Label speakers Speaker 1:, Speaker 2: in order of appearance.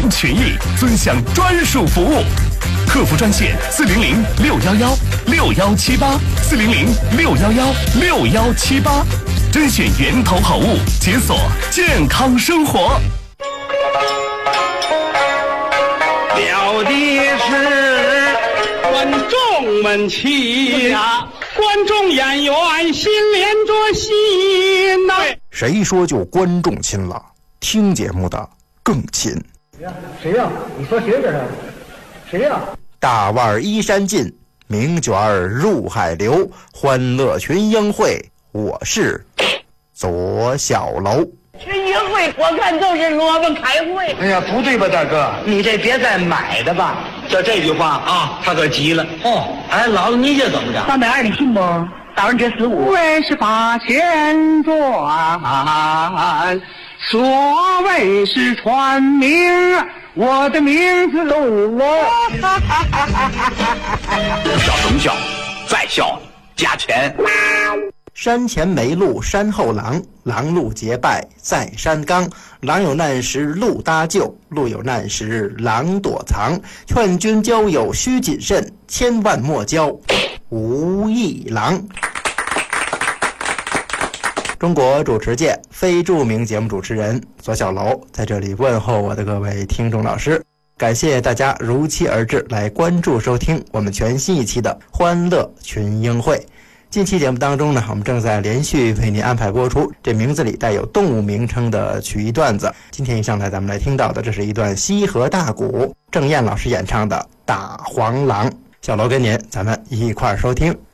Speaker 1: 民群益，尊享专属服务。客服专线400-611611，400-611611，甄选源头好物，解锁健康生活。
Speaker 2: 了的是观众们亲呀，观众演员心连着心呐。
Speaker 3: 谁说就观众亲了？听节目的更亲。
Speaker 4: 谁呀？你说谁这是？谁呀？
Speaker 3: 大腕依山尽，名卷入海流。欢乐群英会，我是左小楼。
Speaker 5: 群英会我看都是萝卜开会。
Speaker 4: 哎呀，不对吧，大哥？
Speaker 5: 你这别再买的吧。
Speaker 2: 就这句话啊，他可急了。
Speaker 5: 哦，
Speaker 2: 哎，姥姥你这怎么着
Speaker 5: 320你信不？打完这45。
Speaker 2: 为是把钱赚，所谓是传名，我的名字都我。
Speaker 6: 笑什么笑？再笑加钱。
Speaker 3: 山前没路山后狼，狼路结拜在山岗。狼有难时路搭救，路有难时狼躲藏。劝君交友须谨慎，千万莫交无义郎。中国主持界非著名节目主持人左小楼在这里问候我的各位听众老师，感谢大家如期而至来关注收听我们全新一期的欢乐群英会。近期节目当中呢，我们正在连续为您安排播出这名字里带有动物名称的曲艺段子。今天一上来咱们来听到的，这是一段西河大鼓，郑燕老师演唱的《大黄狼》。小楼跟您咱们一块儿收听。